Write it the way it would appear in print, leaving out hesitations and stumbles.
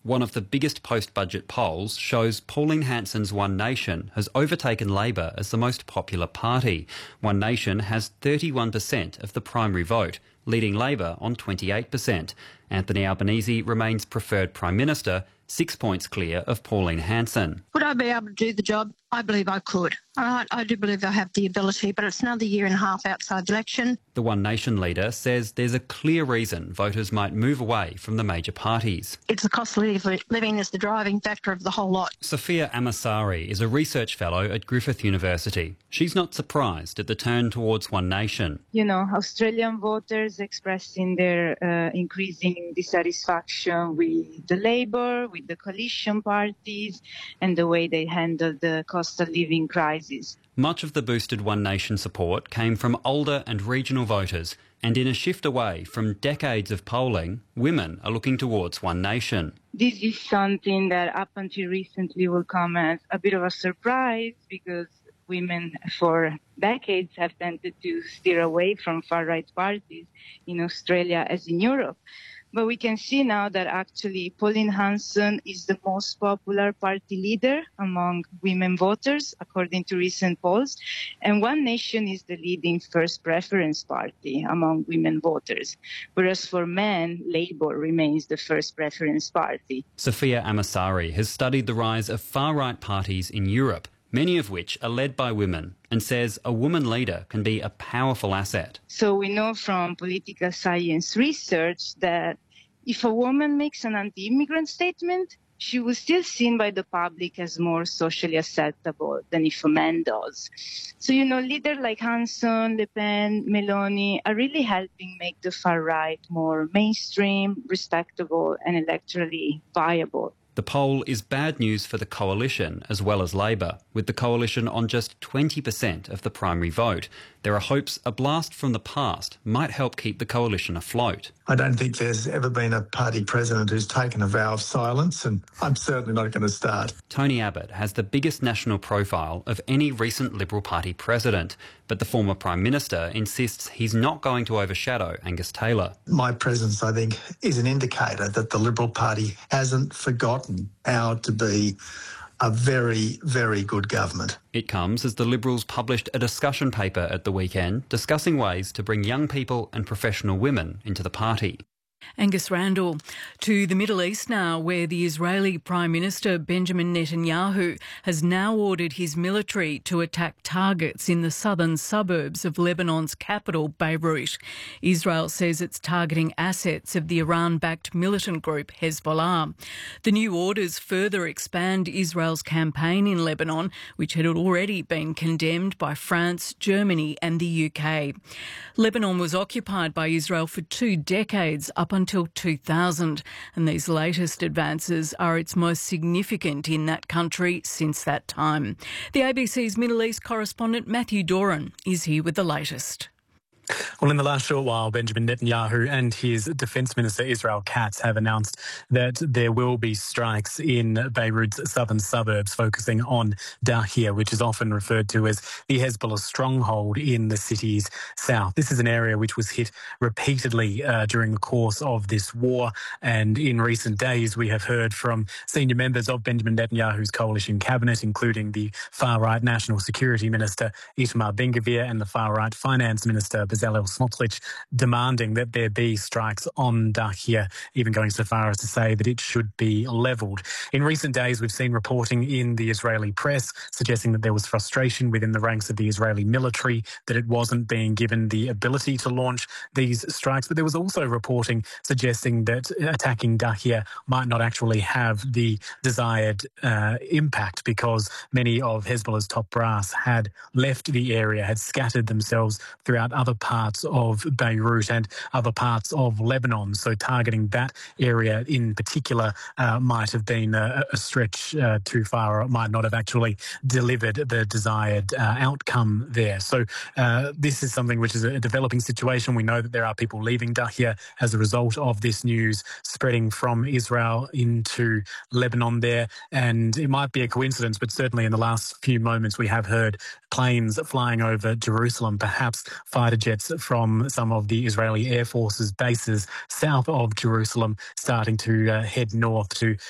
One of the biggest post-budget polls shows Pauline Hanson's One Nation has overtaken Labor as the most popular party. One Nation has 31% of the primary vote, leading Labor on 28%. Anthony Albanese remains preferred Prime Minister, 6 points clear of Pauline Hanson. Would I be able to do the job? I believe I could. I do believe I have the ability, but it's another year and a half outside the election. The One Nation leader says there's a clear reason voters might move away from the major parties. It's the cost of living is the driving factor of the whole lot. Sophia Amasari is a research fellow at Griffith University. She's not surprised at the turn towards One Nation. You know, Australian voters expressing their increasing dissatisfaction with the Labor, with the coalition parties, and the way they handle the cost of living crisis. Much of the boosted One Nation support came from older and regional voters, and in a shift away from decades of polling, women are looking towards One Nation. This is something that up until recently will come as a bit of a surprise because women for decades have tended to steer away from far-right parties in Australia as in Europe. But we can see now that actually Pauline Hanson is the most popular party leader among women voters, according to recent polls. And One Nation is the leading first preference party among women voters. Whereas for men, Labor remains the first preference party. Sophia Amasari has studied the rise of far-right parties in Europe, many of which are led by women, and says a woman leader can be a powerful asset. So we know from political science research that if a woman makes an anti-immigrant statement, she was still seen by the public as more socially acceptable than if a man does. So, leaders like Hanson, Le Pen, Meloni are really helping make the far right more mainstream, respectable and electorally viable. The poll is bad news for the coalition as well as Labor, with the coalition on just 20% of the primary vote. There are hopes a blast from the past might help keep the coalition afloat. I don't think there's ever been a party president who's taken a vow of silence, and I'm certainly not going to start. Tony Abbott has the biggest national profile of any recent Liberal Party president, but the former Prime Minister insists he's not going to overshadow Angus Taylor. My presence, I think, is an indicator that the Liberal Party hasn't forgotten how to be a very, very good government. It comes as the Liberals published a discussion paper at the weekend discussing ways to bring young people and professional women into the party. Angus Randall. To the Middle East now, where the Israeli Prime Minister Benjamin Netanyahu has now ordered his military to attack targets in the southern suburbs of Lebanon's capital, Beirut. Israel says it's targeting assets of the Iran-backed militant group Hezbollah. The new orders further expand Israel's campaign in Lebanon, which had already been condemned by France, Germany and the UK. Lebanon was occupied by Israel for 2 decades, up until 2000, and these latest advances are its most significant in that country since that time. The ABC's Middle East correspondent Matthew Doran is here with the latest. Well, in the last short while, Benjamin Netanyahu and his Defence Minister Israel Katz have announced that there will be strikes in Beirut's southern suburbs, focusing on Dahia, which is often referred to as the Hezbollah stronghold in the city's south. This is an area which was hit repeatedly during the course of this war, and in recent days we have heard from senior members of Benjamin Netanyahu's coalition cabinet, including the far-right National Security Minister Itamar Ben-Gvir and the far-right Finance Minister Bezalel Smotrich, demanding that there be strikes on Dahia, even going so far as to say that it should be levelled. In recent days, we've seen reporting in the Israeli press suggesting that there was frustration within the ranks of the Israeli military, that it wasn't being given the ability to launch these strikes. But there was also reporting suggesting that attacking Dahia might not actually have the desired impact, because many of Hezbollah's top brass had left the area, had scattered themselves throughout other parts of Beirut and other parts of Lebanon. So targeting that area in particular might have been a stretch too far, or it might not have actually delivered the desired outcome there. So this is something which is a developing situation. We know that there are people leaving Dahia as a result of this news spreading from Israel into Lebanon there. And it might be a coincidence, but certainly in the last few moments we have heard planes flying over Jerusalem, perhaps fighter jets from some of the Israeli Air Force's bases south of Jerusalem starting to head north to